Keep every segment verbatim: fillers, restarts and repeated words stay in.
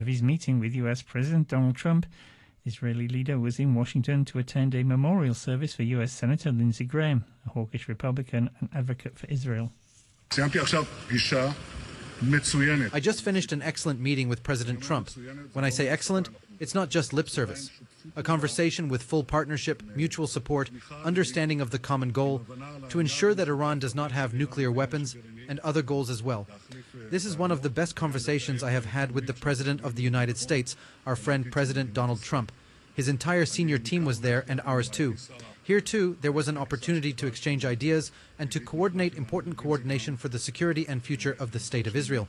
Of his meeting with U S President Donald Trump, the Israeli leader was in Washington to attend a memorial service for U S Senator Lindsey Graham, a hawkish Republican and advocate for Israel. I just finished an excellent meeting with President Trump. When I say excellent, it's not just lip service. A conversation with full partnership, mutual support, understanding of the common goal, to ensure that Iran does not have nuclear weapons, and other goals as well. This is one of the best conversations I have had with the President of the United States, our friend President Donald Trump. His entire senior team was there, and ours too. Here too, there was an opportunity to exchange ideas and to coordinate important coordination for the security and future of the State of Israel.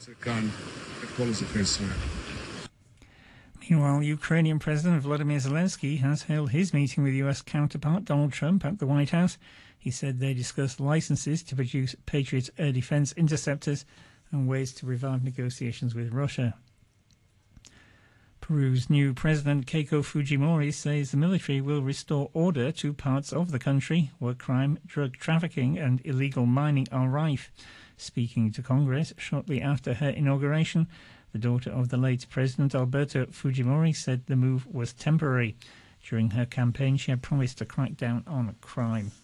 Meanwhile, Ukrainian President Volodymyr Zelensky has held his meeting with U S counterpart Donald Trump at the White House. He said they discussed licenses to produce Patriot air defense interceptors and ways to revive negotiations with Russia. Peru's new president, Keiko Fujimori, says the military will restore order to parts of the country where crime, drug trafficking and illegal mining are rife. Speaking to Congress shortly after her inauguration, the daughter of the late President Alberto Fujimori said the move was temporary. During her campaign, she had promised to crack down on crime.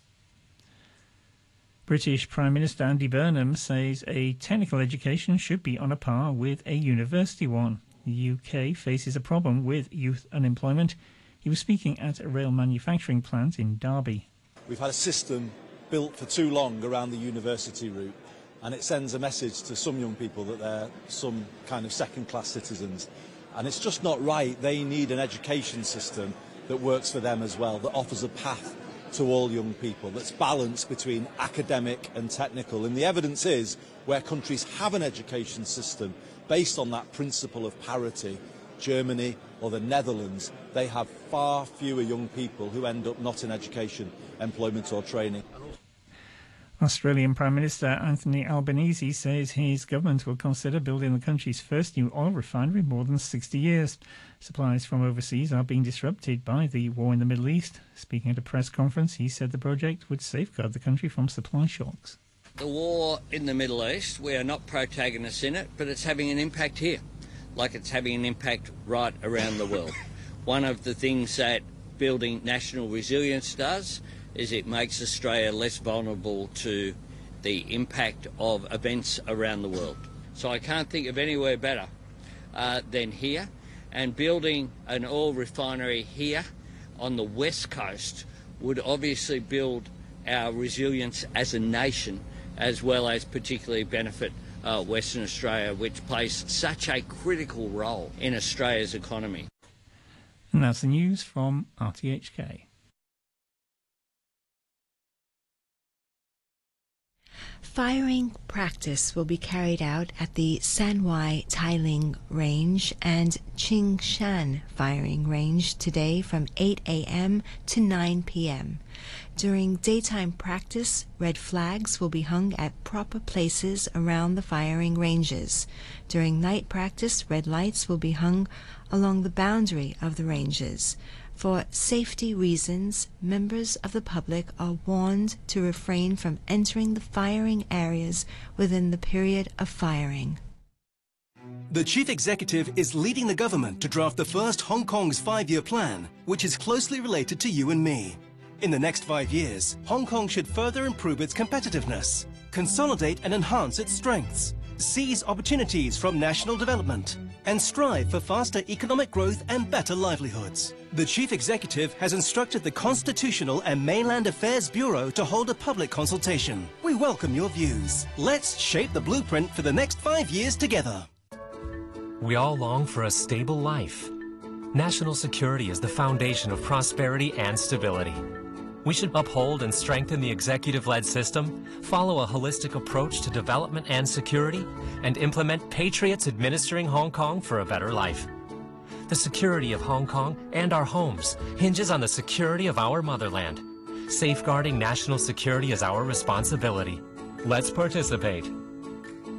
British Prime Minister Andy Burnham says a technical education should be on a par with a university one. The U K faces a problem with youth unemployment. He was speaking at a rail manufacturing plant in Derby. We've had a system built for too long around the university route, and it sends a message to some young people that they're some kind of second-class citizens. And it's just not right. They need an education system that works for them as well, that offers a path to all young people, that's balanced between academic and technical. And the evidence is, where countries have an education system based on that principle of parity, Germany or the Netherlands, they have far fewer young people who end up not in education, employment or training. Australian Prime Minister Anthony Albanese says his government will consider building the country's first new oil refinery in more than sixty years. Supplies from overseas are being disrupted by the war in the Middle East. Speaking at a press conference, he said the project would safeguard the country from supply shocks. The war in the Middle East, we are not protagonists in it, but it's having an impact here, like it's having an impact right around the world. One of the things that building national resilience does is it makes Australia less vulnerable to the impact of events around the world. So I can't think of anywhere better uh, than here, and building an oil refinery here on the west coast would obviously build our resilience as a nation, as well as particularly benefit uh, Western Australia, which plays such a critical role in Australia's economy. And that's the news from R T H K. Firing practice will be carried out at the Sanwai Tailing Range and Qingshan Firing Range today from eight a m to nine p m During daytime practice, red flags will be hung at proper places around the firing ranges. During night practice, red lights will be hung along the boundary of the ranges. For safety reasons, members of the public are warned to refrain from entering the firing areas within the period of firing. The Chief Executive is leading the government to draft the first Hong Kong's five-year plan, which is closely related to you and me. In the next five years, Hong Kong should further improve its competitiveness, consolidate and enhance its strengths, seize opportunities from national development, and strive for faster economic growth and better livelihoods. The Chief Executive has instructed the Constitutional and Mainland Affairs Bureau to hold a public consultation. We welcome your views. Let's shape the blueprint for the next five years together. We all long for a stable life. National security is the foundation of prosperity and stability. We should uphold and strengthen the executive-led system, follow a holistic approach to development and security, and implement patriots administering Hong Kong for a better life. The security of Hong Kong and our homes hinges on the security of our motherland. Safeguarding national security is our responsibility. Let's participate.